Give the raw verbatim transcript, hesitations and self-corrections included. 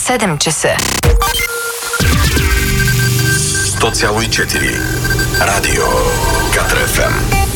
седем часа. сто цяло и четири Радио Катар еф ем.